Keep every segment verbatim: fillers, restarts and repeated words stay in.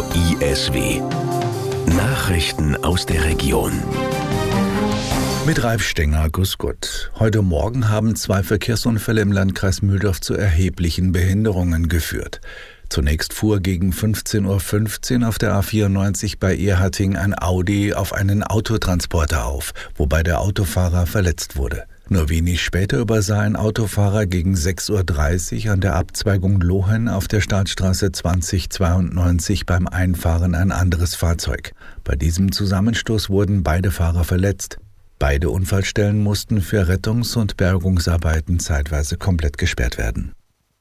I S W. Nachrichten aus der Region. Mit Ralf Stenger, grüß Gott. Heute Morgen haben zwei Verkehrsunfälle im Landkreis Mühldorf zu erheblichen Behinderungen geführt. Zunächst fuhr gegen fünfzehn Uhr fünfzehn auf der A vierundneunzig bei Ehrhatting ein Audi auf einen Autotransporter auf, wobei der Autofahrer verletzt wurde. Nur wenig später übersah ein Autofahrer gegen sechs Uhr dreißig an der Abzweigung Lohen auf der Staatsstraße zwanzig zweiundneunzig beim Einfahren ein anderes Fahrzeug. Bei diesem Zusammenstoß wurden beide Fahrer verletzt. Beide Unfallstellen mussten für Rettungs- und Bergungsarbeiten zeitweise komplett gesperrt werden.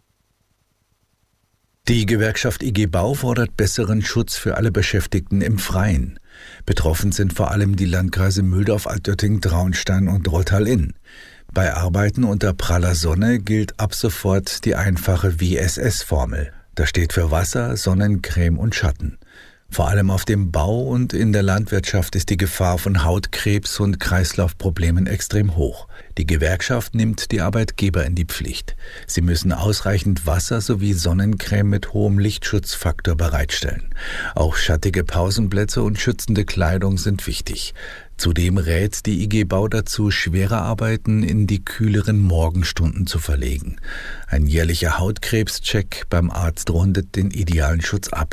Die Gewerkschaft I G Bau fordert besseren Schutz für alle Beschäftigten im Freien. Betroffen sind vor allem die Landkreise Mühldorf, Altötting, Traunstein und Rottal-Inn. Bei Arbeiten unter praller Sonne gilt ab sofort die einfache W S S-Formel. Das steht für Wasser, Sonnencreme und Schatten. Vor allem auf dem Bau und in der Landwirtschaft ist die Gefahr von Hautkrebs und Kreislaufproblemen extrem hoch. Die Gewerkschaft nimmt die Arbeitgeber in die Pflicht. Sie müssen ausreichend Wasser sowie Sonnencreme mit hohem Lichtschutzfaktor bereitstellen. Auch schattige Pausenplätze und schützende Kleidung sind wichtig. Zudem rät die I G Bau dazu, schwere Arbeiten in die kühleren Morgenstunden zu verlegen. Ein jährlicher Hautkrebscheck beim Arzt rundet den idealen Schutz ab.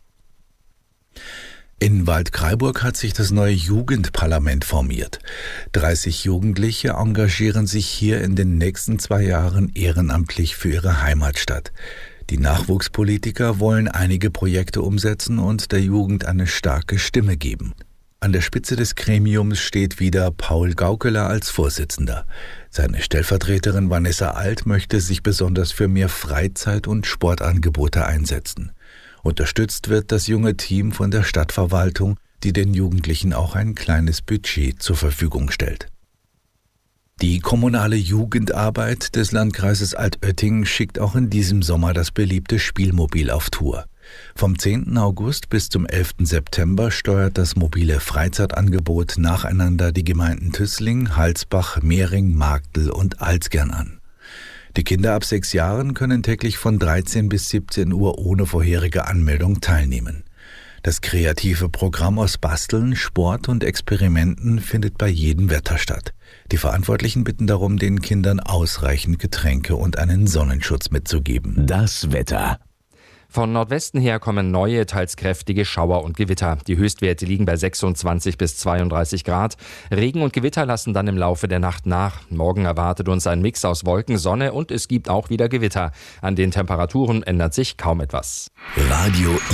In Waldkraiburg hat sich das neue Jugendparlament formiert. dreißig Jugendliche engagieren sich hier in den nächsten zwei Jahren ehrenamtlich für ihre Heimatstadt. Die Nachwuchspolitiker wollen einige Projekte umsetzen und der Jugend eine starke Stimme geben. An der Spitze des Gremiums steht wieder Paul Gaukeler als Vorsitzender. Seine Stellvertreterin Vanessa Alt möchte sich besonders für mehr Freizeit- und Sportangebote einsetzen. Unterstützt wird das junge Team von der Stadtverwaltung, die den Jugendlichen auch ein kleines Budget zur Verfügung stellt. Die kommunale Jugendarbeit des Landkreises Altötting schickt auch in diesem Sommer das beliebte Spielmobil auf Tour. Vom zehnten August bis zum elften September steuert das mobile Freizeitangebot nacheinander die Gemeinden Tüßling, Halsbach, Mehring, Marktl und Alzgern an. Die Kinder ab sechs Jahren können täglich von dreizehn bis siebzehn Uhr ohne vorherige Anmeldung teilnehmen. Das kreative Programm aus Basteln, Sport und Experimenten findet bei jedem Wetter statt. Die Verantwortlichen bitten darum, den Kindern ausreichend Getränke und einen Sonnenschutz mitzugeben. Das Wetter. Von Nordwesten her kommen neue, teils kräftige Schauer und Gewitter. Die Höchstwerte liegen bei sechsundzwanzig bis zweiunddreißig Grad. Regen und Gewitter lassen dann im Laufe der Nacht nach. Morgen erwartet uns ein Mix aus Wolken, Sonne und es gibt auch wieder Gewitter. An den Temperaturen ändert sich kaum etwas. Radio